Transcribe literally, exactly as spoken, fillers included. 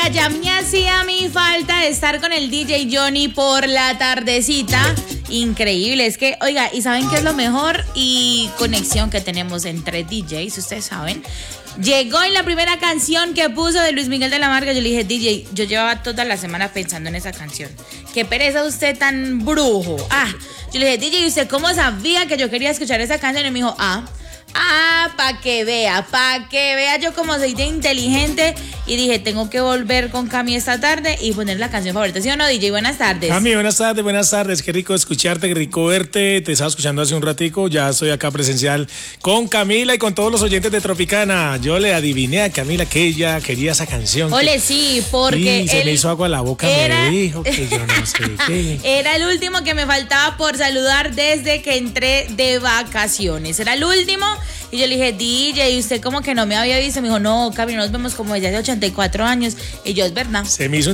ya me hacía mi falta estar con el D J Johnny por la tardecita. Increíble, es que, oiga, ¿y saben qué es lo mejor? Y conexión que tenemos entre D Js, ustedes saben. Llegó en la primera canción que puso de Luis Miguel de la Marga. Yo le dije, D J, yo llevaba toda la semana pensando en esa canción. Qué pereza usted tan brujo. Ah, yo le dije, D J, ¿usted cómo sabía que yo quería escuchar esa canción? Y me dijo, ah, ah, pa' que vea, pa' que vea yo como soy de inteligente. Y dije, tengo que volver con Cami esta tarde y poner la canción favorita. ¿Sí o no, D J? Buenas tardes. Cami, buenas tardes, buenas tardes. Qué rico escucharte, qué rico verte. Te estaba escuchando hace un ratico. Ya estoy acá presencial con Camila y con todos los oyentes de Tropicana. Yo le adiviné a Camila que ella quería esa canción. Ole, sí, porque sí, se me hizo agua a la boca, era... me dijo que yo no sé qué. Era el último que me faltaba por saludar desde que entré de vacaciones. Era el último. Y yo le dije, D J, ¿y usted como que no me había visto? Me dijo, no, Cami, nos vemos como desde hace ochenta y cuatro años. Y yo, es verdad. Se me hizo